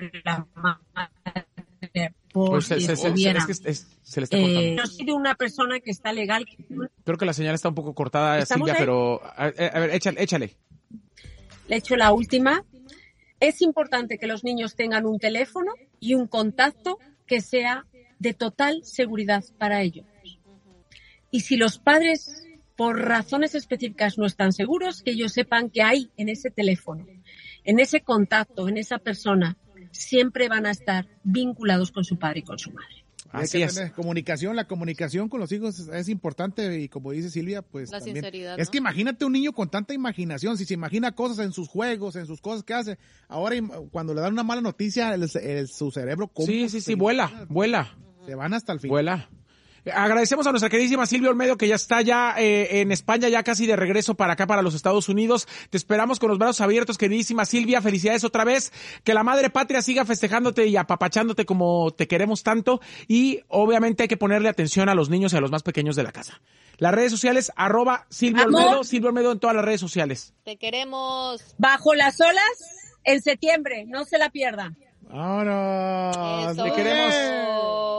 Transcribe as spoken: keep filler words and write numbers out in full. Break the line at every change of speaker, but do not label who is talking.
la madre, por
Pues se,
si
se, se,
hubiera.
es que es, es, se le está cortando.
Eh, yo soy de una persona que está legal.
Creo que la señal está un poco cortada,
¿Estamos
Silvia,
ahí?
pero a, a ver, échale, échale.
Le he hecho la última. Es importante que los niños tengan un teléfono y un contacto que sea de total seguridad para ellos. Y si los padres, por razones específicas, no están seguros, que ellos sepan que hay en ese teléfono, en ese contacto, en esa persona, siempre van a estar vinculados con su padre y con su madre.
Así
Hay que
es.
tener comunicación, la comunicación con los hijos es, es importante y como dice Silvia, pues
La
también.
sinceridad,
Es
¿no?
que imagínate un niño con tanta imaginación, si se imagina cosas en sus juegos, en sus cosas que hace, ahora im- cuando le dan una mala noticia, el, el- su cerebro... ¿cómo
Sí, sí,
se
sí, vuela, vuela,
Se van hasta el fin.
vuela. Agradecemos a nuestra queridísima Silvia Olmedo, que ya está ya eh, en España, ya casi de regreso para acá, para los Estados Unidos. Te esperamos con los brazos abiertos, queridísima Silvia. Felicidades otra vez. Que la madre patria siga festejándote y apapachándote como te queremos tanto. Y obviamente hay que ponerle atención a los niños y a los más pequeños de la casa. Las redes sociales, arroba Silvia
Amor.
Olmedo, Silvia Olmedo en todas las redes sociales.
Te queremos.
Bajo las olas, en septiembre, no se la pierdan.
¡Vámonos!
Eso.
Te queremos.